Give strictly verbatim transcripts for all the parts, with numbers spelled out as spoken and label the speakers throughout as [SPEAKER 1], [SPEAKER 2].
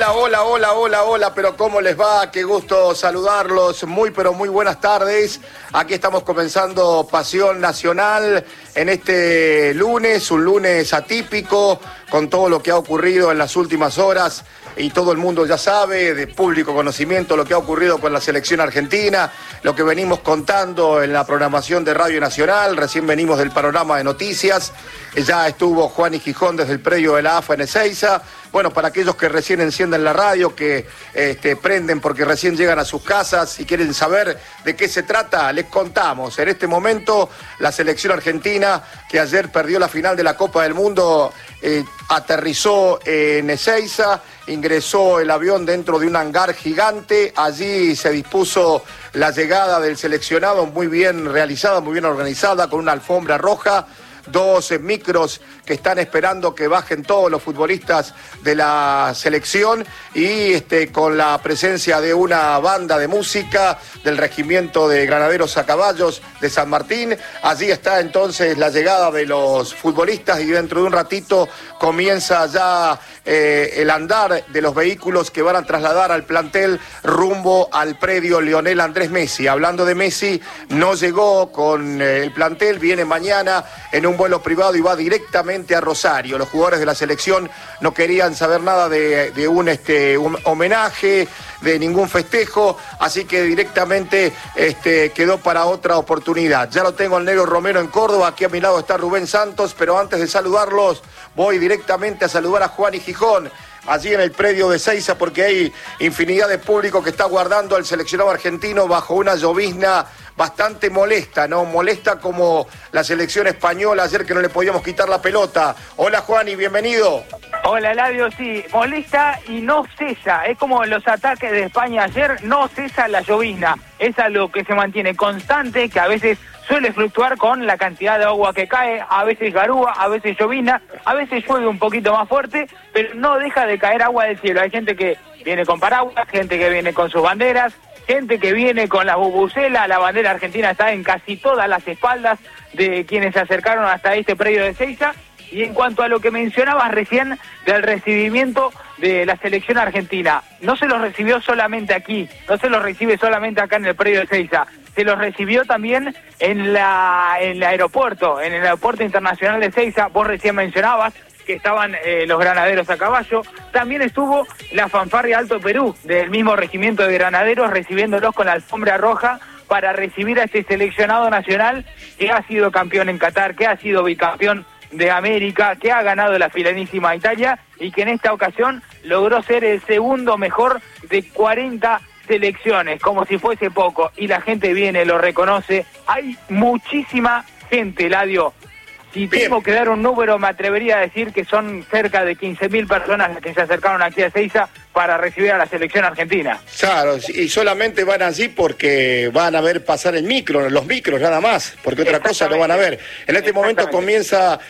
[SPEAKER 1] Hola, hola, hola, hola, hola, pero ¿cómo les va? Qué gusto saludarlos, muy pero muy buenas tardes. Aquí estamos comenzando Pasión Nacional en este lunes, un lunes atípico, con todo lo que ha ocurrido en las últimas horas y todo el mundo ya sabe, de público conocimiento, lo que ha ocurrido con la selección argentina, lo que venimos contando en la programación de Radio Nacional, recién venimos del panorama de noticias, ya estuvo Juan y Gijón desde el predio de la AFA en Ezeiza. Bueno, para aquellos que recién encienden la radio, que este, prenden porque recién llegan a sus casas y quieren saber de qué se trata, les contamos. En este momento, la selección argentina, que ayer perdió la final de la Copa del Mundo, eh, aterrizó en Ezeiza, ingresó el avión dentro de un hangar gigante. Allí se dispuso la llegada del seleccionado, muy bien realizada, muy bien organizada, con una alfombra roja. Dos eh, micros que están esperando que bajen todos los futbolistas de la selección y este, con la presencia de una banda de música del Regimiento de Granaderos a Caballos de San Martín. Allí está entonces la llegada de los futbolistas y dentro de un ratito comienza ya eh, el andar de los vehículos que van a trasladar al plantel rumbo al predio Lionel Andrés Messi. Hablando de Messi, no llegó con eh, el plantel, viene mañana en un vuelo privado y va directamente a Rosario. Los jugadores de la selección no querían saber nada de, de un, este, un homenaje, de ningún festejo, así que directamente este, quedó para otra oportunidad. Ya lo tengo al negro Romero en Córdoba, aquí a mi lado está Rubén Santos, pero antes de saludarlos voy directamente a saludar a Juan y Gijón, allí en el predio de Ezeiza, porque hay infinidad de público que está guardando al seleccionado argentino bajo una llovizna bastante molesta, ¿no? Molesta como la selección española ayer que no le podíamos quitar la pelota. Hola Juan y bienvenido.
[SPEAKER 2] Hola Eladio, sí, molesta y no cesa, es como los ataques de España ayer, no cesa la llovizna, es algo que se mantiene constante, que a veces suele fluctuar con la cantidad de agua que cae, a veces garúa, a veces llovizna, a veces llueve un poquito más fuerte, pero no deja de caer agua del cielo. Hay gente que viene con paraguas, gente que viene con sus banderas, gente que viene con la bubucela. La bandera argentina está en casi todas las espaldas de quienes se acercaron hasta este predio de Ezeiza. Y en cuanto a lo que mencionabas recién del recibimiento de la selección argentina, no se los recibió solamente aquí, no se los recibe solamente acá en el predio de Ezeiza, se los recibió también en la en el aeropuerto, en el aeropuerto internacional de Ezeiza. Vos recién mencionabas que estaban eh, los granaderos a caballo, también estuvo la fanfarria Alto Perú, del mismo regimiento de granaderos, recibiéndolos con la alfombra roja para recibir a este seleccionado nacional que ha sido campeón en Qatar, que ha sido bicampeón de América, que ha ganado la Filanísima Italia y que en esta ocasión logró ser el segundo mejor de cuarenta selecciones, como si fuese poco, y la gente viene, lo reconoce. Hay muchísima gente, Eladio. Si tengo que dar un número, me atrevería a decir que son cerca de quince mil personas las que se acercaron aquí a Ezeiza para recibir a la selección argentina.
[SPEAKER 1] Claro, y solamente van allí porque van a ver pasar el micro, los micros nada más, porque otra cosa no van a ver. En este momento comienza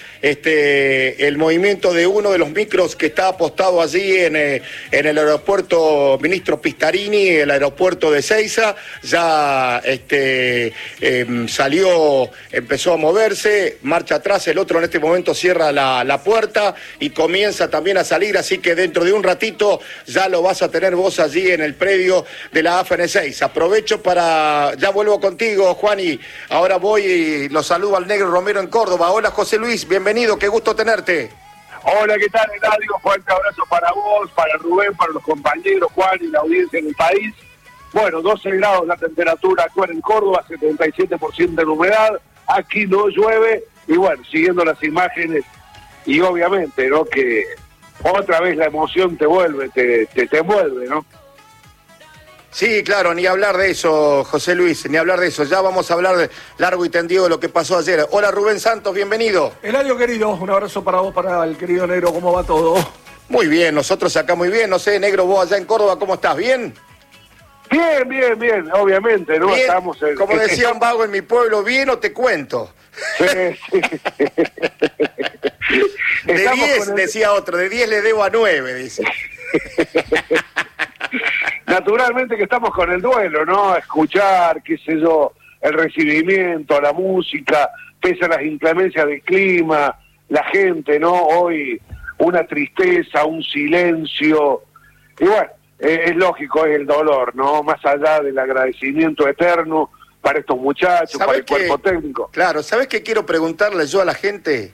[SPEAKER 1] este el movimiento de uno de los micros que está apostado allí en, eh, en el aeropuerto Ministro Pistarini, el aeropuerto de Ezeiza. Ya este eh, salió, empezó a moverse, marcha atrás, el otro en este momento cierra la, la puerta y comienza también a salir, así que dentro de un ratito ya lo vas a tener vos allí en el predio de la AFA en Ezeiza. Aprovecho para, ya vuelvo contigo Juan, y ahora voy y lo saludo al negro Romero en Córdoba. Hola José Luis, bienvenido, qué gusto tenerte.
[SPEAKER 3] Hola, ¿qué tal, Eladio? Fuerte abrazo para vos, para Rubén, para los compañeros, Juan y la audiencia en el país. Bueno, doce grados la temperatura actual en Córdoba, setenta y siete por ciento de humedad, aquí no llueve. Y bueno, siguiendo las imágenes, y obviamente, ¿no?, que otra vez la emoción te vuelve, te, te, te envuelve, ¿no?
[SPEAKER 1] Sí, claro, ni hablar de eso, José Luis, ni hablar de eso. Ya vamos a hablar de largo y tendido de lo que pasó ayer. Hola Rubén Santos, bienvenido.
[SPEAKER 4] Eladio querido, un abrazo para vos, para el querido negro, ¿cómo va todo?
[SPEAKER 1] Muy bien, nosotros acá muy bien. No sé, negro, vos allá en Córdoba, ¿cómo estás? ¿Bien?
[SPEAKER 3] Bien, bien, bien, obviamente, ¿no?
[SPEAKER 1] Bien,
[SPEAKER 3] Estamos en...
[SPEAKER 1] como decía un vago en mi pueblo, ¿bien o te cuento?
[SPEAKER 3] Sí, sí.
[SPEAKER 1] De diez,
[SPEAKER 3] el...
[SPEAKER 1] decía otro, de diez le debo a nueve, dice.
[SPEAKER 3] Naturalmente que estamos con el duelo, ¿no? A escuchar, qué sé yo, el recibimiento, la música, pese a las inclemencias del clima, la gente, ¿no? Hoy una tristeza, un silencio, Y bueno, eh, es lógico, es el dolor, ¿no? Más allá del agradecimiento eterno para estos muchachos, para el
[SPEAKER 1] qué?
[SPEAKER 3] cuerpo técnico.
[SPEAKER 1] Claro, ¿sabés qué quiero preguntarle yo a la gente?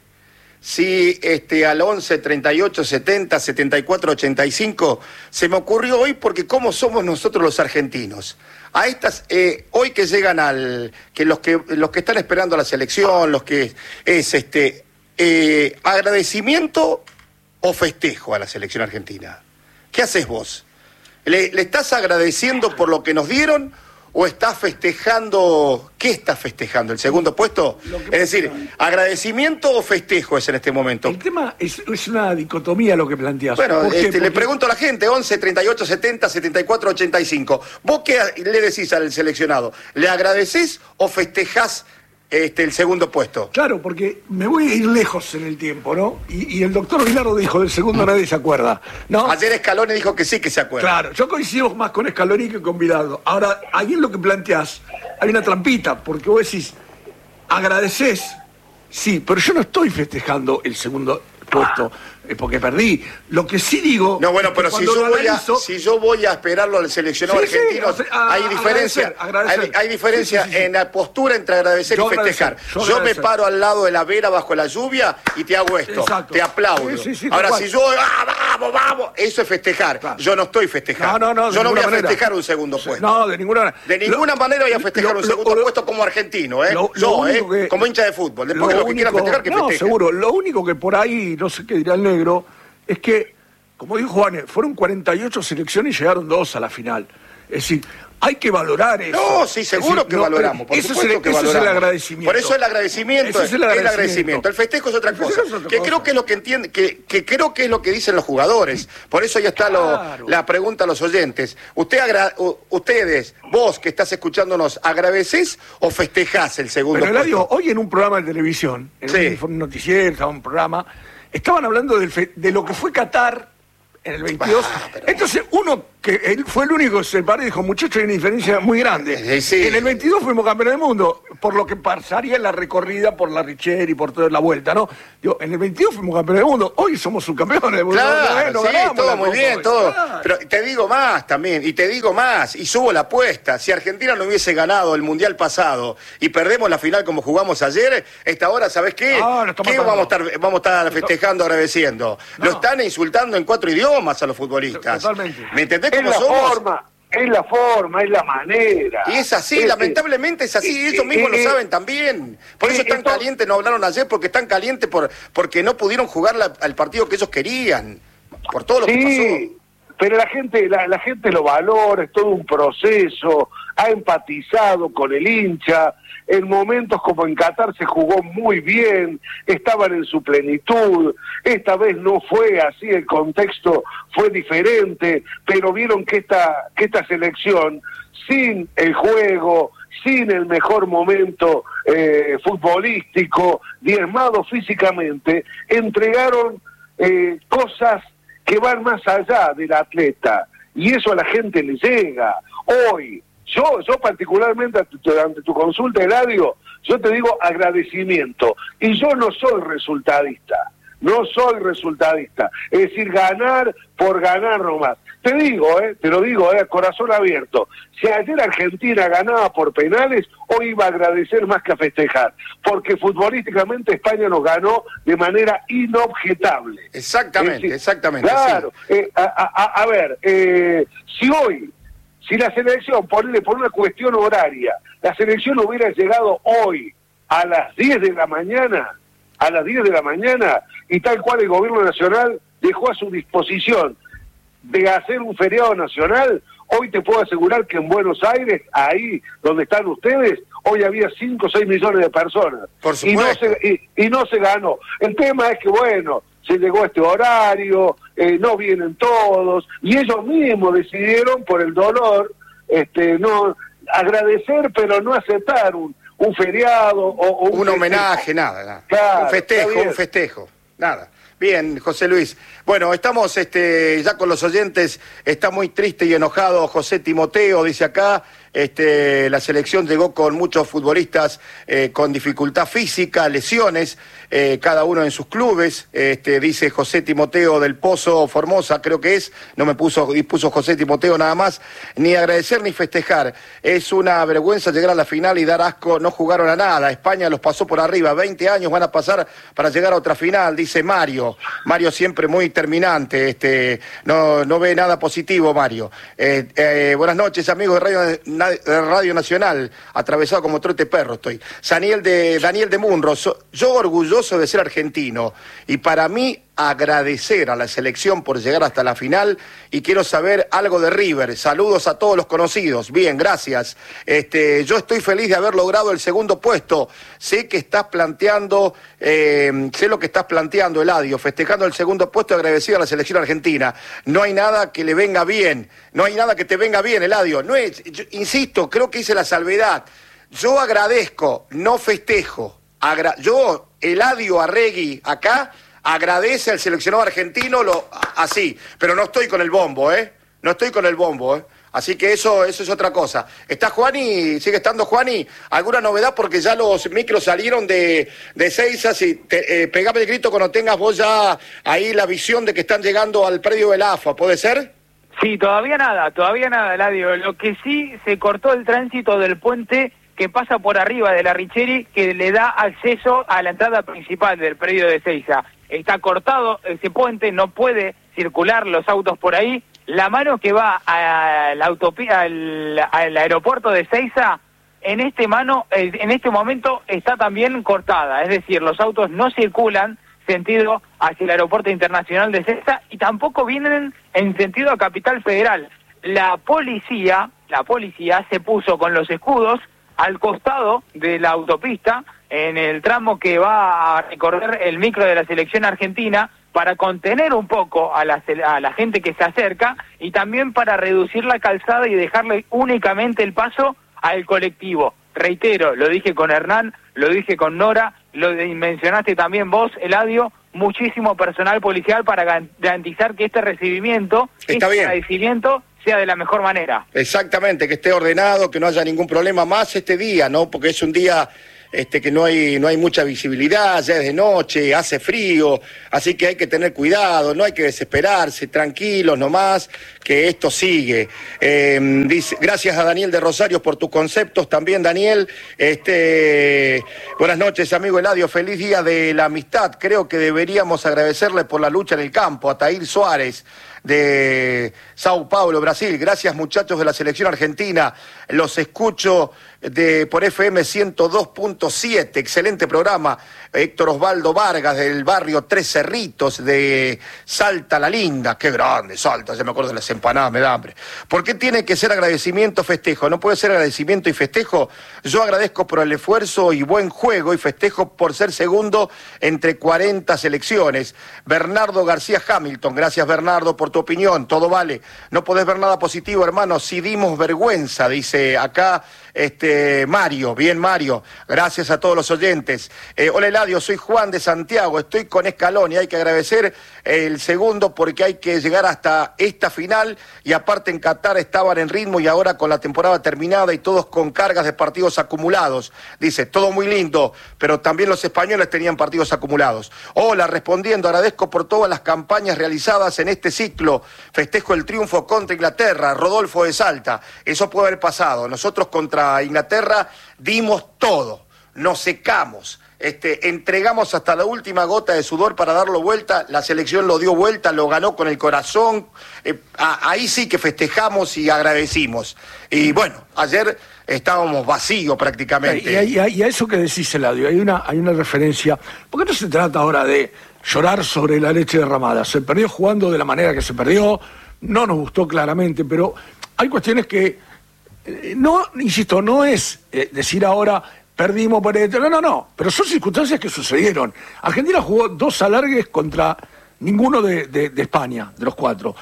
[SPEAKER 1] Si este, al once, treinta y ocho, setenta, setenta y cuatro, ochenta y cinco, se me ocurrió hoy porque cómo somos nosotros los argentinos. A estas, eh, hoy que llegan al, que los que los que están esperando a la selección, los que es este, eh, agradecimiento o festejo a la selección argentina. ¿Qué haces vos? ¿Le, le estás agradeciendo por lo que nos dieron o estás festejando? ¿Qué estás festejando? ¿El segundo puesto? Es decir, ¿agradecimiento o festejo es en este momento?
[SPEAKER 4] El tema es, es una dicotomía lo que planteas.
[SPEAKER 1] Bueno,
[SPEAKER 4] ¿Por qué?
[SPEAKER 1] este,
[SPEAKER 4] Porque...
[SPEAKER 1] le pregunto a la gente, once, treinta y ocho, setenta, setenta y cuatro, ochenta y cinco. ¿Vos qué le decís al seleccionado? ¿Le agradecés o festejás este, el segundo puesto?
[SPEAKER 4] Claro, porque me voy a ir lejos en el tiempo, ¿no? Y, y el doctor Bilardo dijo, del segundo nadie se acuerda, ¿no?
[SPEAKER 1] Ayer Scaloni dijo que sí que se acuerda.
[SPEAKER 4] Claro, yo coincido más con Scaloni que con Bilardo. Ahora, ahí en lo que planteás hay una trampita, porque vos decís, agradecés, sí, pero yo no estoy festejando el segundo puesto, eh, porque perdí. Lo que sí digo...
[SPEAKER 1] No, bueno, pero si yo, voy a,
[SPEAKER 4] analizo,
[SPEAKER 1] si yo voy a esperarlo al seleccionado
[SPEAKER 4] sí, sí,
[SPEAKER 1] argentino,
[SPEAKER 4] o sea, a,
[SPEAKER 1] hay diferencia,
[SPEAKER 4] agradecer, agradecer.
[SPEAKER 1] Hay, hay diferencia
[SPEAKER 4] sí, sí, sí, sí.
[SPEAKER 1] en la postura entre agradecer
[SPEAKER 4] Yo
[SPEAKER 1] y festejar.
[SPEAKER 4] agradecer, yo
[SPEAKER 1] yo
[SPEAKER 4] agradecer.
[SPEAKER 1] me paro al lado de la vera bajo la lluvia y te hago esto,
[SPEAKER 4] Exacto.
[SPEAKER 1] te aplaudo.
[SPEAKER 4] Sí, sí, sí,
[SPEAKER 1] Ahora,
[SPEAKER 4] tal
[SPEAKER 1] si
[SPEAKER 4] cual.
[SPEAKER 1] yo, ah, vamos, vamos, eso es festejar.
[SPEAKER 4] Claro.
[SPEAKER 1] Yo no estoy festejando.
[SPEAKER 4] No, no, no, de
[SPEAKER 1] yo no voy a
[SPEAKER 4] ninguna
[SPEAKER 1] festejar
[SPEAKER 4] manera.
[SPEAKER 1] un segundo puesto.
[SPEAKER 4] No, de ninguna manera.
[SPEAKER 1] De ninguna
[SPEAKER 4] Lo,
[SPEAKER 1] manera voy a festejar
[SPEAKER 4] lo,
[SPEAKER 1] un segundo
[SPEAKER 4] lo,
[SPEAKER 1] puesto como argentino, ¿eh?
[SPEAKER 4] Lo,
[SPEAKER 1] yo,
[SPEAKER 4] lo
[SPEAKER 1] ¿eh?
[SPEAKER 4] que,
[SPEAKER 1] como hincha de fútbol. Después
[SPEAKER 4] lo
[SPEAKER 1] que lo que quieran
[SPEAKER 4] único,
[SPEAKER 1] festejar, que
[SPEAKER 4] no,
[SPEAKER 1] festejen.
[SPEAKER 4] seguro. Lo único que por ahí, no sé qué dirá el negro, es que, como dijo Juan, fueron cuarenta y ocho selecciones y llegaron dos a la final. Es decir, hay que valorar eso.
[SPEAKER 1] No, sí, seguro
[SPEAKER 4] decir,
[SPEAKER 1] que
[SPEAKER 4] no,
[SPEAKER 1] valoramos. Por
[SPEAKER 4] eso
[SPEAKER 1] supuesto
[SPEAKER 4] es el,
[SPEAKER 1] que
[SPEAKER 4] eso
[SPEAKER 1] valoramos.
[SPEAKER 4] es el agradecimiento.
[SPEAKER 1] Por eso el agradecimiento,
[SPEAKER 4] Ese es el agradecimiento.
[SPEAKER 1] el agradecimiento. El festejo es otra
[SPEAKER 4] El
[SPEAKER 1] cosa.
[SPEAKER 4] festejo es otra
[SPEAKER 1] que
[SPEAKER 4] cosa.
[SPEAKER 1] creo que es lo que entiende, que, que creo que es lo que dicen los jugadores. Por eso ya está
[SPEAKER 4] Claro.
[SPEAKER 1] lo, la pregunta a los oyentes. Usted agra, u, ustedes, vos que estás escuchándonos, ¿agradecés o festejás el segundo
[SPEAKER 4] Pero Eladio,
[SPEAKER 1] puesto?
[SPEAKER 4] hoy en un programa de televisión, en
[SPEAKER 1] Sí.
[SPEAKER 4] un noticiero, estaba un programa, estaban hablando del fe- de lo que fue Qatar en el veintidós.
[SPEAKER 1] Ah, pero-
[SPEAKER 4] Entonces, uno que él fue el único que se paró y dijo, muchachos, hay una diferencia muy grande.
[SPEAKER 1] Eh, sí.
[SPEAKER 4] En el veintidós fuimos campeones del mundo, por lo que pasaría en la recorrida por la Richeri y por toda la vuelta, ¿no? Digo, en el veintidós fuimos campeones del mundo, hoy somos subcampeones del mundo.
[SPEAKER 1] Claro,
[SPEAKER 4] Bueno,
[SPEAKER 1] sí,
[SPEAKER 4] ganamos
[SPEAKER 1] todo
[SPEAKER 4] la
[SPEAKER 1] muy
[SPEAKER 4] Copa
[SPEAKER 1] bien,
[SPEAKER 4] hoy.
[SPEAKER 1] todo.
[SPEAKER 4] Claro.
[SPEAKER 1] Pero te digo más también, y te digo más, y subo la apuesta. Si Argentina no hubiese ganado el Mundial pasado y perdemos la final como jugamos ayer, esta hora, ¿sabés qué?
[SPEAKER 4] No, lo estamos
[SPEAKER 1] ¿Qué
[SPEAKER 4] matando.
[SPEAKER 1] vamos a estar, vamos a estar festejando, agradeciendo?
[SPEAKER 4] No.
[SPEAKER 1] Lo están insultando en cuatro idiomas a los futbolistas.
[SPEAKER 4] Totalmente.
[SPEAKER 1] ¿Me entendés
[SPEAKER 3] Es
[SPEAKER 1] cómo
[SPEAKER 3] la
[SPEAKER 1] somos?
[SPEAKER 3] forma, es la forma, es la manera.
[SPEAKER 1] Y es así,
[SPEAKER 3] Es-
[SPEAKER 1] lamentablemente es así,
[SPEAKER 3] eh,
[SPEAKER 1] ellos mismos
[SPEAKER 3] eh,
[SPEAKER 1] lo saben también. Por eso
[SPEAKER 3] eh,
[SPEAKER 1] están
[SPEAKER 3] entonces-
[SPEAKER 1] calientes, no hablaron ayer, porque están calientes por, porque no pudieron jugar la- al partido que ellos querían, por todo lo que pasó.
[SPEAKER 3] Sí, pero la gente, la, la gente lo valora, es todo un proceso, ha empatizado con el hincha, en momentos como en Qatar se jugó muy bien, estaban en su plenitud, esta vez no fue así, el contexto fue diferente, pero vieron que esta, que esta selección, sin el juego, sin el mejor momento eh, futbolístico, diezmado físicamente, entregaron eh, cosas que van más allá del atleta, y eso a la gente le llega. Hoy, yo yo particularmente ante tu, ante tu consulta, Eladio, yo te digo agradecimiento, y yo no soy resultadista, no soy resultadista, es decir, ganar por ganar nomás. Te digo, eh, te lo digo, eh, corazón abierto, si ayer Argentina ganaba por penales, hoy iba a agradecer más que a festejar, porque futbolísticamente España nos ganó de manera inobjetable.
[SPEAKER 1] Exactamente,
[SPEAKER 3] Es decir,
[SPEAKER 1] exactamente.
[SPEAKER 3] Claro,
[SPEAKER 1] sí.
[SPEAKER 3] eh, a, a, a ver, eh, si hoy, si la selección, ponle por una cuestión horaria, la selección hubiera llegado hoy a las diez de la mañana, a las diez de la mañana, y tal cual el gobierno nacional dejó a su disposición de hacer un feriado nacional, hoy te puedo asegurar que en Buenos Aires, ahí donde están ustedes, hoy había cinco o seis millones de personas.
[SPEAKER 1] Por
[SPEAKER 3] y no,
[SPEAKER 1] supuesto.
[SPEAKER 3] se, y, y no se ganó. El tema es que, bueno, se llegó a este horario, eh, no vienen todos, y ellos mismos decidieron, por el dolor, este, no agradecer, pero no aceptar un, un feriado o, o
[SPEAKER 1] Un,
[SPEAKER 3] un
[SPEAKER 1] homenaje, nada, nada.
[SPEAKER 3] Claro,
[SPEAKER 1] un festejo,
[SPEAKER 3] está bien.
[SPEAKER 1] un festejo, nada. Bien, José Luis. Bueno, estamos este, ya con los oyentes, está muy triste y enojado José Timoteo, dice acá, Este, la selección llegó con muchos futbolistas eh, con dificultad física, lesiones, eh, cada uno en sus clubes. Este, dice José Timoteo del Pozo Formosa, creo que es, no me puso, puso José Timoteo nada más, ni agradecer ni festejar. Es una vergüenza llegar a la final y dar asco, no jugaron a nada. España los pasó por arriba, veinte años van a pasar para llegar a otra final, dice Mario. Mario siempre muy terminante, este, no, no ve nada positivo, Mario. Eh, eh, buenas noches, amigos de Radio, de Radio Nacional, atravesado como trote perro estoy. Daniel de, Daniel de Munro, so, yo orgulloso de ser argentino, y para mí agradecer a la selección por llegar hasta la final, y quiero saber algo de River. Saludos a todos los conocidos. Bien, gracias. Este, yo estoy feliz de haber logrado el segundo puesto. Sé que estás planteando, eh, sé lo que estás planteando, Eladio, festejando el segundo puesto y agradecido a la selección argentina. No hay nada que le venga bien, no hay nada que te venga bien, Eladio. No es, yo, insisto, creo que hice la salvedad. Yo agradezco, no festejo. Agra yo, Eladio Arregui, acá, agradece al seleccionado argentino, lo, así, pero no estoy con el bombo, ¿eh? No estoy con el bombo, ¿eh? Así que eso, eso es otra cosa. ¿Está Juani? ¿Sigue estando Juani? ¿Alguna novedad? Porque ya los micros salieron de, de Seiza. Si te, eh, pegame el grito cuando tengas vos ya ahí la visión de que están llegando al predio del A F A, ¿puede ser?
[SPEAKER 2] Sí, todavía nada, todavía nada, Eladio. Lo que sí, se cortó el tránsito del puente que pasa por arriba de la Richeri, que le da acceso a la entrada principal del predio de Seiza. Está cortado ese puente, no puede circular los autos por ahí. La mano que va a la autopista, al, al aeropuerto de Seiza, en este mano, en este momento está también cortada. Es decir, los autos no circulan sentido hacia el aeropuerto internacional de Seiza y tampoco vienen en sentido a Capital Federal. La policía, la policía se puso con los escudos al costado de la autopista, en el tramo que va a recorrer el micro de la selección argentina, para contener un poco a la, a la gente que se acerca y también para reducir la calzada y dejarle únicamente el paso al colectivo. Reitero, lo dije con Hernán, lo dije con Nora, lo mencionaste también vos, Eladio, muchísimo personal policial para garantizar que este recibimiento,
[SPEAKER 1] Está
[SPEAKER 2] este
[SPEAKER 1] bien.
[SPEAKER 2] agradecimiento sea de la mejor manera.
[SPEAKER 1] Exactamente, que esté ordenado, que no haya ningún problema más este día, ¿no? Porque es un día este, que no hay, no hay mucha visibilidad, ya es de noche, hace frío, así que hay que tener cuidado, no hay que desesperarse, tranquilos nomás, que esto sigue. Eh, dice, gracias a Daniel de Rosario por tus conceptos, también Daniel. Este, buenas noches, amigo Eladio, feliz día de la amistad. Creo que deberíamos agradecerle por la lucha en el campo, a Tair Suárez, de Sao Paulo, Brasil. Gracias, muchachos de la selección argentina. Los escucho de por F M ciento dos punto siete. Excelente programa. Héctor Osvaldo Vargas, del barrio Tres Cerritos, de Salta la Linda. Qué grande, Salta. Ya me acuerdo de las empanadas, me da hambre. ¿Por qué tiene que ser agradecimiento, festejo? ¿No puede ser agradecimiento y festejo? Yo agradezco por el esfuerzo y buen juego y festejo por ser segundo entre cuarenta selecciones. Bernardo García Hamilton. Gracias, Bernardo, por tu opinión. Todo vale. No podés ver nada positivo, hermano. Si dimos vergüenza, dice acá este Mario. Bien, Mario. Gracias a todos los oyentes. Eh, hola, Eladio, soy Juan de Santiago. Estoy con Scaloni. Hay que agradecer el segundo porque hay que llegar hasta esta final y aparte en Qatar estaban en ritmo y ahora con la temporada terminada y todos con cargas de partidos acumulados. Dice, todo muy lindo, pero también los españoles tenían partidos acumulados. Hola, respondiendo, agradezco por todas las campañas realizadas en este ciclo. Festejo el triunfo contra Inglaterra. Rodolfo de Salta. Eso puede haber pasado. Nosotros contra Inglaterra dimos todo. Nos secamos. Este, entregamos hasta la última gota de sudor para darlo vuelta, la selección lo dio vuelta, lo ganó con el corazón, eh, a, ahí sí que festejamos y agradecimos. Y bueno, ayer estábamos vacíos prácticamente.
[SPEAKER 4] Y, y, y a eso que decís, Eladio, hay una, hay una referencia, porque no se trata ahora de llorar sobre la leche derramada, se perdió jugando de la manera que se perdió, no nos gustó claramente, pero hay cuestiones que, eh, no, insisto, no es eh, decir ahora perdimos por esto, no, no, no, pero son circunstancias que sucedieron. Argentina jugó dos alargues contra ninguno de, de, de España, de los cuatro.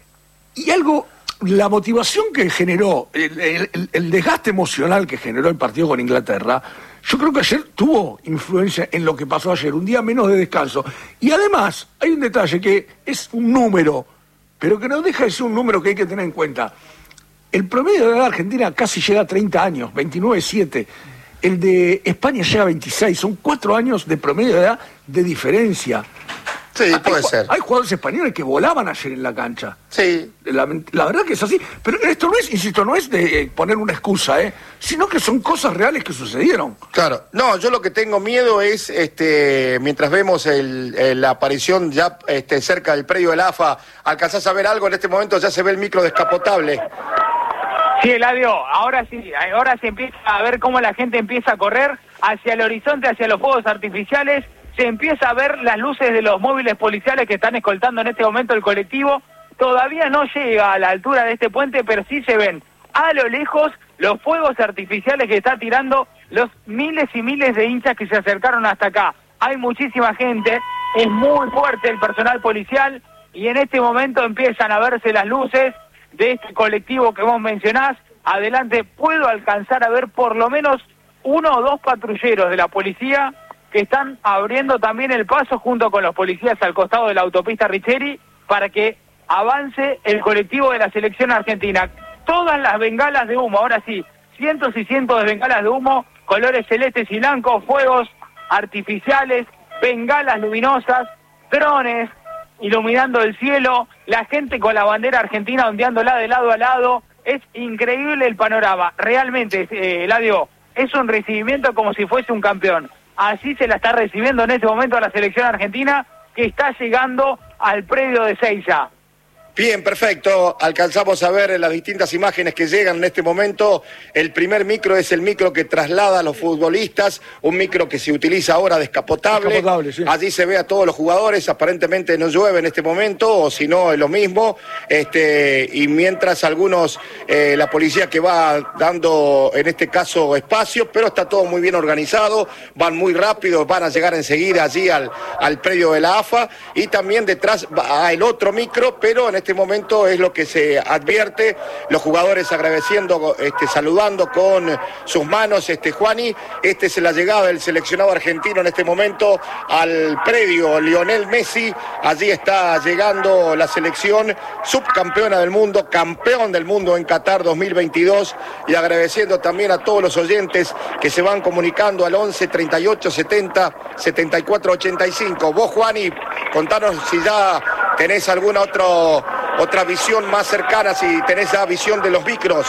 [SPEAKER 4] Y algo, la motivación que generó, el, el, el desgaste emocional que generó el partido con Inglaterra, yo creo que ayer tuvo influencia en lo que pasó ayer, un día menos de descanso. Y además, hay un detalle que es un número, pero que no deja de ser un número que hay que tener en cuenta. el promedio de edad de Argentina casi llega a treinta años, veintinueve siete. El de España llega a veintiséis. Son cuatro años de promedio de edad de diferencia.
[SPEAKER 1] Sí,
[SPEAKER 4] hay,
[SPEAKER 1] puede ser.
[SPEAKER 4] Hay jugadores españoles que volaban ayer en la cancha.
[SPEAKER 1] Sí.
[SPEAKER 4] La, la verdad que es así. Pero esto no es, insisto, no es de eh, poner una excusa, ¿eh? Sino que son cosas reales que sucedieron.
[SPEAKER 1] Claro. No, yo lo que tengo miedo es, este, mientras vemos el, el, la aparición ya este, cerca del predio del A F A, ¿alcanzás a ver algo? En este momento ya se ve el micro descapotable.
[SPEAKER 2] Sí, Eladio, ahora sí, ahora se empieza a ver cómo la gente empieza a correr hacia el horizonte, hacia los fuegos artificiales. Se empieza a ver las luces de los móviles policiales que están escoltando en este momento el colectivo. Todavía no llega a la altura de este puente, pero sí se ven a lo lejos los fuegos artificiales que está tirando los miles y miles de hinchas que se acercaron hasta acá. Hay muchísima gente, es muy fuerte el personal policial y en este momento empiezan a verse las luces de este colectivo que vos mencionás. Adelante puedo alcanzar a ver por lo menos uno o dos patrulleros de la policía que están abriendo también el paso junto con los policías al costado de la autopista Richeri para que avance el colectivo de la selección argentina. Todas las bengalas de humo, ahora sí, cientos y cientos de bengalas de humo, colores celestes y blancos, fuegos artificiales, bengalas luminosas, drones iluminando el cielo, la gente con la bandera argentina ondeándola de lado a lado. Es increíble el panorama, realmente, eh, Eladio, es un recibimiento como si fuese un campeón. Así se la está recibiendo en este momento a la selección argentina que está llegando al predio de Seiza.
[SPEAKER 1] Bien, perfecto. Alcanzamos a ver las distintas imágenes que llegan en este momento. El primer micro es el micro que traslada a los futbolistas, un micro que se utiliza ahora descapotable. descapotable sí. Allí se ve a todos los jugadores, aparentemente no llueve en este momento, o si no es lo mismo. Este, y mientras algunos, eh, la policía que va dando en este caso espacio, pero está todo muy bien organizado, van muy rápido, van a llegar enseguida allí al, al predio de la A F A, y también detrás va el otro micro, pero en este momento es lo que se advierte, los jugadores agradeciendo, este, saludando con sus manos, este Juani, este es la llegada del seleccionado argentino en este momento al predio Lionel Messi. Allí está llegando la selección subcampeona del mundo, campeón del mundo en Qatar dos mil veintidós, y agradeciendo también a todos los oyentes que se van comunicando al once treinta y ocho setenta setenta y cuatro ochenta y cinco. Vos, Juani, contanos si ya tenés alguna otro, otra visión más cercana, si tenés ya visión de los micros.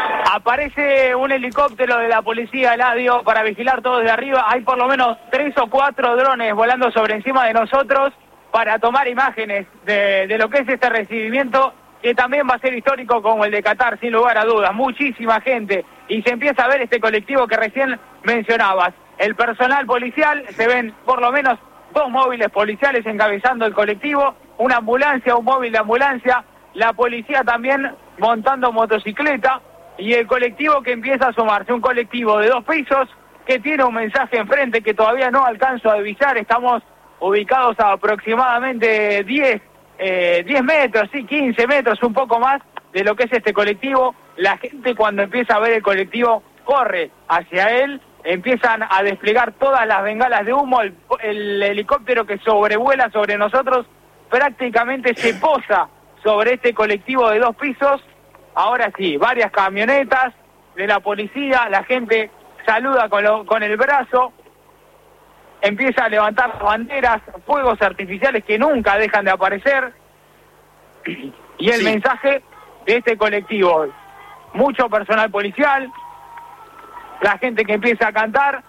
[SPEAKER 2] Aparece un helicóptero de la policía, Eladio, para vigilar todo desde arriba. Hay por lo menos tres o cuatro drones volando sobre encima de nosotros para tomar imágenes de, de lo que es este recibimiento, que también va a ser histórico como el de Qatar, sin lugar a dudas. Muchísima gente, y se empieza a ver este colectivo que recién mencionabas. El personal policial, se ven por lo menos dos móviles policiales encabezando el colectivo, una ambulancia, un móvil de ambulancia, la policía también montando motocicleta, y el colectivo que empieza a sumarse, un colectivo de dos pisos que tiene un mensaje enfrente que todavía no alcanzo a divisar. Estamos ubicados a aproximadamente diez, eh, diez metros, sí, quince metros, un poco más de lo que es este colectivo. La gente, cuando empieza a ver el colectivo, corre hacia él, empiezan a desplegar todas las bengalas de humo. El, el helicóptero que sobrevuela sobre nosotros prácticamente se posa sobre este colectivo de dos pisos. Ahora sí, varias camionetas de la policía, la gente saluda con, lo, con el brazo, empieza a levantar banderas, fuegos artificiales que nunca dejan de aparecer, y el sí. mensaje de este colectivo, mucho personal policial, la gente que empieza a cantar.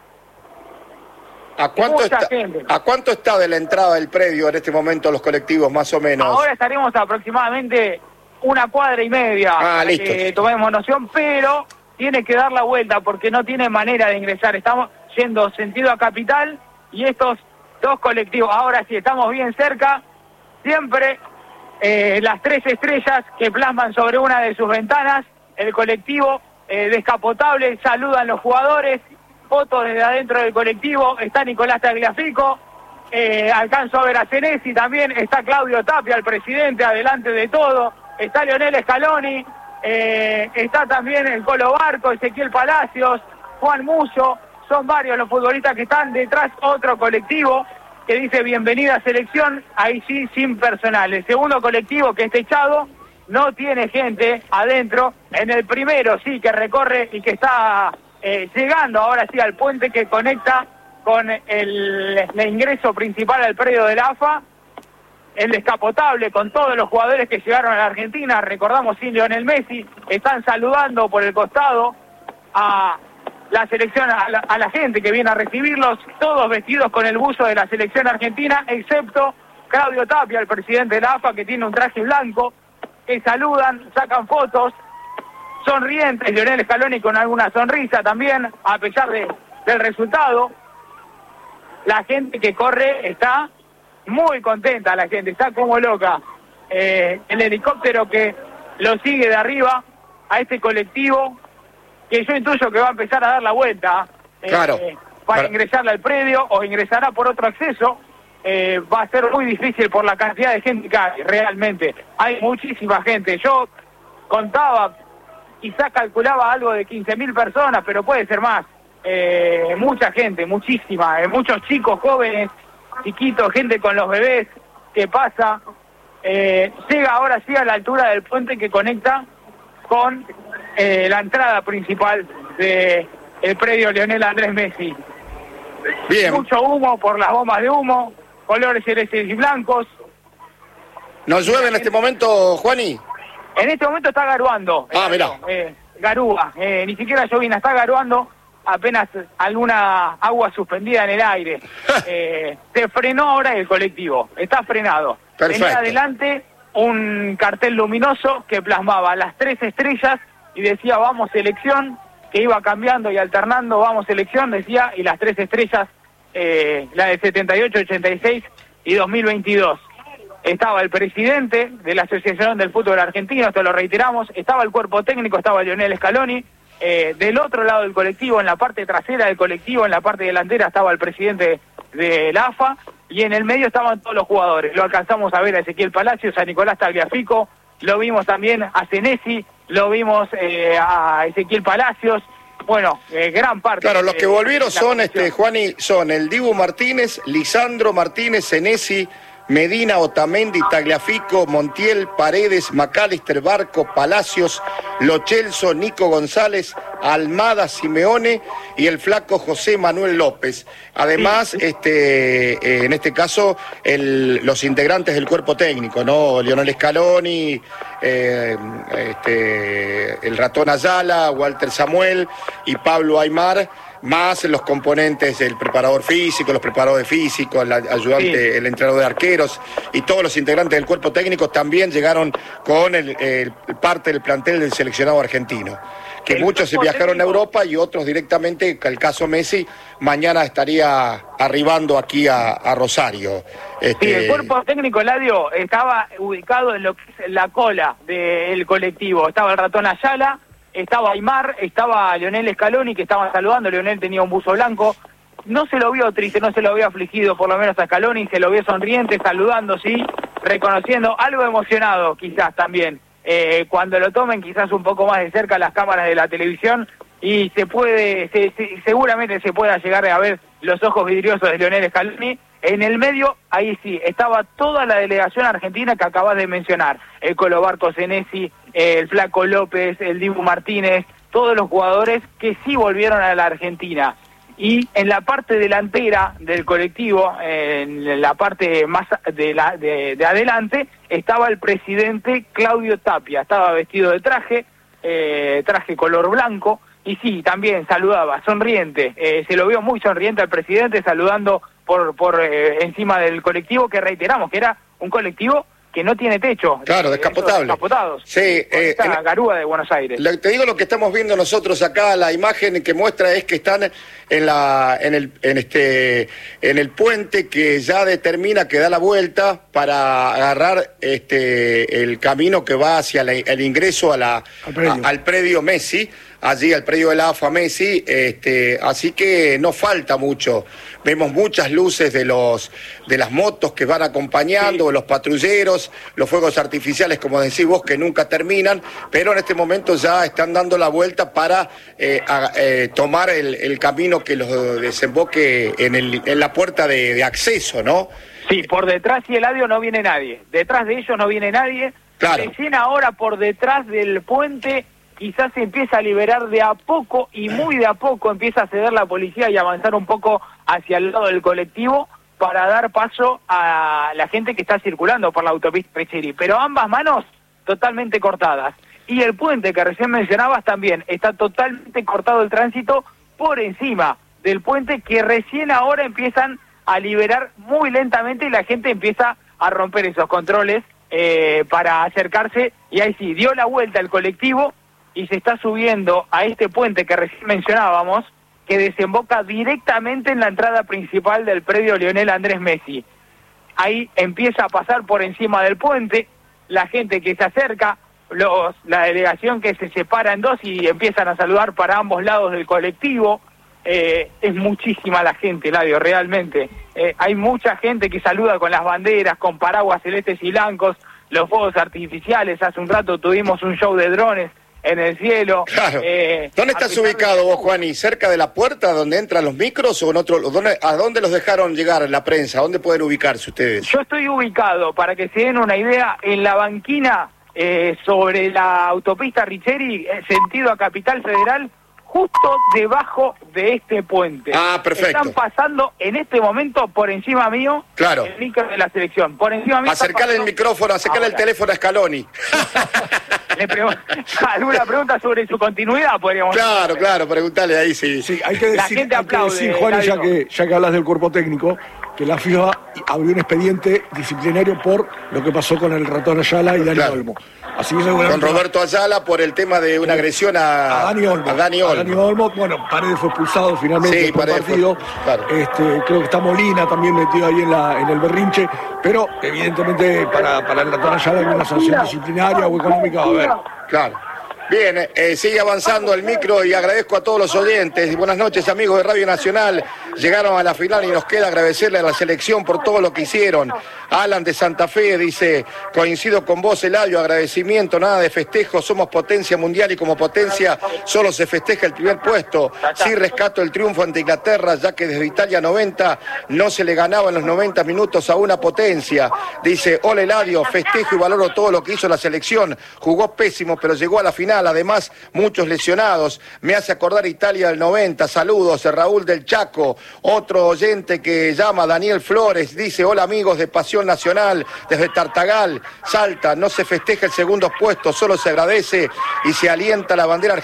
[SPEAKER 1] ¿A cuánto, está, ¿A cuánto está de la entrada del predio en este momento los colectivos, más o menos?
[SPEAKER 2] Ahora estaremos aproximadamente una cuadra y media,
[SPEAKER 1] ah,
[SPEAKER 2] para
[SPEAKER 1] listo.
[SPEAKER 2] que tomemos noción, pero tiene que dar la vuelta porque no tiene manera de ingresar. Estamos yendo sentido a Capital, y estos dos colectivos, ahora sí, estamos bien cerca, siempre eh, las tres estrellas que plasman sobre una de sus ventanas, el colectivo eh, descapotable, saludan los jugadores, fotos desde adentro del colectivo, está Nicolás Tagliafico, eh, alcanzo a ver a Senesi también, está Claudio Tapia, el presidente, adelante de todo, está Lionel Scaloni, eh, está también el Colo Barco, Ezequiel Palacios, Juan Musso, son varios los futbolistas que están detrás. Otro colectivo que dice bienvenida selección, ahí sí, sin personal. El segundo colectivo que está echado no tiene gente adentro. En el primero sí que recorre y que está eh, llegando ahora sí al puente que conecta con el, el ingreso principal al predio del A F A, el descapotable con todos los jugadores que llegaron a la Argentina, recordamos sin Lionel Messi, están saludando por el costado a la selección, a la, a la gente que viene a recibirlos, todos vestidos con el buzo de la selección argentina, excepto Claudio Tapia, el presidente de la A F A, que tiene un traje blanco, que saludan, sacan fotos, sonrientes, Lionel Scaloni con alguna sonrisa también, a pesar de, del resultado. La gente que corre está muy contenta, la gente está como loca. Eh, el helicóptero que lo sigue de arriba a este colectivo, que yo intuyo que va a empezar a dar la vuelta eh,
[SPEAKER 1] claro,
[SPEAKER 2] para
[SPEAKER 1] claro.
[SPEAKER 2] ingresarle al predio o ingresará por otro acceso. Eh, va a ser muy difícil por la cantidad de gente que hay, realmente. Hay muchísima gente. Yo contaba, quizás calculaba algo de quince mil personas, pero puede ser más. Eh, mucha gente, muchísima, eh, muchos chicos, jóvenes, chiquitos, gente con los bebés que pasa. Eh, llega ahora sí a la altura del puente que conecta con eh, la entrada principal del predio Lionel Andrés Messi.
[SPEAKER 1] Bien.
[SPEAKER 2] Mucho humo por las bombas de humo, colores celestes y blancos.
[SPEAKER 1] ¿Nos llueve en este momento, Juani?
[SPEAKER 2] En este momento está garuando.
[SPEAKER 1] Ah,
[SPEAKER 2] eh,
[SPEAKER 1] mirá.
[SPEAKER 2] Eh, garúa, eh, ni siquiera llovina, está garuando, apenas alguna agua suspendida en el aire. eh, se frenó ahora el colectivo, está frenado.
[SPEAKER 1] Perfecto.
[SPEAKER 2] Venía adelante un cartel luminoso que plasmaba las tres estrellas y decía vamos selección, que iba cambiando y alternando, vamos selección, decía, y las tres estrellas, eh, la de setenta y ocho, ochenta y seis y dos mil veintidós. Estaba el presidente de la Asociación del Fútbol Argentino, esto lo reiteramos, estaba el cuerpo técnico, estaba Lionel Scaloni, eh, del otro lado del colectivo, en la parte trasera del colectivo, en la parte delantera estaba el presidente de la A F A, y en el medio estaban todos los jugadores. Lo alcanzamos a ver a Ezequiel Palacios, a Nicolás Tagliafico, lo vimos también a Senesi, lo vimos eh, a Ezequiel Palacios, bueno, eh, gran parte.
[SPEAKER 1] Claro, los
[SPEAKER 2] de,
[SPEAKER 1] que volvieron
[SPEAKER 2] de la
[SPEAKER 1] son,
[SPEAKER 2] comisión.
[SPEAKER 1] este Juani, son el Dibu Martínez, Lisandro Martínez, Senesi, Medina, Otamendi, Tagliafico, Montiel, Paredes, McAllister, Barco, Palacios, Lo Celso, Nico González, Almada, Simeone y el flaco José Manuel López. Además, sí. este, eh, en este caso, el, los integrantes del cuerpo técnico, ¿no? Lionel Scaloni, eh, este, el Ratón Ayala, Walter Samuel y Pablo Aymar, más los componentes del preparador físico, los preparadores físicos, el ayudante, sí. el entrenador de arqueros y todos los integrantes del cuerpo técnico también llegaron con el, el parte del plantel del seleccionado argentino. Que el muchos se viajaron técnico a Europa y otros directamente, el caso Messi, mañana estaría arribando aquí a, a Rosario. Este...
[SPEAKER 2] Sí, el cuerpo técnico, Eladio, estaba ubicado en lo que es la cola del colectivo. Estaba el Ratón Ayala, estaba Aymar, estaba Lionel Scaloni, que estaban saludando. Lionel tenía un buzo blanco. No se lo vio triste, no se lo vio afligido, por lo menos a Scaloni, se lo vio sonriente, saludando, sí, reconociendo, algo emocionado quizás también. Eh, cuando lo tomen quizás un poco más de cerca las cámaras de la televisión y se puede, se, se, seguramente se pueda llegar a ver los ojos vidriosos de Lionel Scaloni. En el medio, ahí sí, estaba toda la delegación argentina que acabas de mencionar. El Colo Barco Senesi, el Flaco López, el Dibu Martínez, todos los jugadores que sí volvieron a la Argentina. Y en la parte delantera del colectivo, en la parte más de, la, de, de adelante, estaba el presidente Claudio Tapia. Estaba vestido de traje, eh, traje color blanco, y sí, también saludaba, sonriente. Eh, se lo vio muy sonriente al presidente, saludando por, por eh, encima del colectivo, que reiteramos que era un colectivo que no tiene techo.
[SPEAKER 1] Claro, descapotable.
[SPEAKER 2] Descapotados.
[SPEAKER 1] Sí, eh,
[SPEAKER 2] esta garúa de Buenos Aires.
[SPEAKER 1] Lo, te digo lo que estamos viendo nosotros acá, la imagen que muestra es que están en la en el en este en el puente que ya determina que da la vuelta para agarrar este el camino que va hacia la, el ingreso a la al predio, a, al predio Messi, allí al predio de la A F A Messi, este, así que no falta mucho. Vemos muchas luces de los de las motos que van acompañando, sí. los patrulleros, los fuegos artificiales, como decís vos, que nunca terminan, pero en este momento ya están dando la vuelta para eh, a, eh, tomar el, el camino que los desemboque en, el, en la puerta de, de acceso, ¿no?
[SPEAKER 2] Sí, por detrás y el Eladio no viene nadie. Detrás de ellos no viene nadie.
[SPEAKER 1] Claro.
[SPEAKER 2] Recién ahora por detrás del puente quizás se empieza a liberar de a poco y muy de a poco empieza a ceder la policía y avanzar un poco hacia el lado del colectivo para dar paso a la gente que está circulando por la autopista Richeri. Pero ambas manos totalmente cortadas. Y el puente que recién mencionabas también está totalmente cortado el tránsito por encima del puente que recién ahora empiezan a liberar muy lentamente y la gente empieza a romper esos controles eh, para acercarse. Y ahí sí, dio la vuelta el colectivo y se está subiendo a este puente que recién mencionábamos, que desemboca directamente en la entrada principal del predio Lionel Andrés Messi. Ahí empieza a pasar por encima del puente, la gente que se acerca, los, la delegación que se separa en dos y empiezan a saludar para ambos lados del colectivo. Eh, es muchísima la gente, Ladio, realmente. Eh, hay mucha gente que saluda con las banderas, con paraguas celestes y blancos, los fuegos artificiales. Hace un rato tuvimos un show de drones en el cielo.
[SPEAKER 1] Claro.
[SPEAKER 2] Eh,
[SPEAKER 1] ¿Dónde estás ubicado vos, Juani? ¿Cerca de la puerta donde entran los micros o en otro? ¿Dónde, ¿A dónde los dejaron llegar la prensa? ¿A dónde pueden ubicarse ustedes?
[SPEAKER 2] Yo estoy ubicado, para que se den una idea, en la banquina eh, sobre la autopista Richeri, en sentido a Capital Federal, justo debajo de este puente.
[SPEAKER 1] Ah, perfecto.
[SPEAKER 2] Están pasando en este momento por encima mío,
[SPEAKER 1] claro,
[SPEAKER 2] el micro de la selección. Por encima mío.
[SPEAKER 1] Acercarle el micrófono, acercarle el teléfono a Scaloni.
[SPEAKER 2] Le pregun- ¿Alguna pregunta sobre su continuidad? Podríamos
[SPEAKER 1] Claro,
[SPEAKER 2] hacer.
[SPEAKER 1] claro, preguntarle ahí, sí.
[SPEAKER 4] Sí, hay que
[SPEAKER 2] La
[SPEAKER 4] decir,
[SPEAKER 2] gente
[SPEAKER 4] hay que
[SPEAKER 2] aplaude,
[SPEAKER 4] decir, Juan, ya
[SPEAKER 2] Darío.
[SPEAKER 4] que, ya que hablas del cuerpo técnico, que la FIFA abrió un expediente disciplinario por lo que pasó con el ratón Ayala y Dani
[SPEAKER 1] Claro.
[SPEAKER 4] Olmo. Así que
[SPEAKER 1] Con
[SPEAKER 4] seguramente
[SPEAKER 1] Roberto Ayala por el tema de una agresión a,
[SPEAKER 4] a Dani Olmo.
[SPEAKER 1] a Dani
[SPEAKER 4] A
[SPEAKER 1] Olmo.
[SPEAKER 4] Dani Olmo. Bueno, Paredes fue expulsado finalmente
[SPEAKER 1] Sí,
[SPEAKER 4] por
[SPEAKER 1] Paredes fue-
[SPEAKER 4] partido.
[SPEAKER 1] claro.
[SPEAKER 4] Este, creo que está Molina también metido ahí en, la, en el berrinche, pero evidentemente para, para el ratón Ayala hay una sanción disciplinaria o económica, a ver.
[SPEAKER 1] Claro. Bien, eh, sigue avanzando el micro y agradezco a todos los oyentes. Buenas noches, amigos de Radio Nacional. Llegaron a la final y nos queda agradecerle a la selección por todo lo que hicieron. Alan de Santa Fe dice, coincido con vos, Eladio, agradecimiento, nada de festejo, somos potencia mundial y como potencia solo se festeja el primer puesto. Sí rescato el triunfo ante Inglaterra, ya que desde Italia noventa no se le ganaba en los noventa minutos a una potencia. Dice, hola Eladio, festejo y valoro todo lo que hizo la selección. Jugó pésimo, pero llegó a la final. Además, muchos lesionados. Me hace acordar Italia del noventa. Saludos, Raúl del Chaco. Otro oyente que llama Daniel Flores. Dice, hola amigos de Pasión Nacional. Desde Tartagal, Salta. No se festeja el segundo puesto, solo se agradece y se alienta la bandera argentina.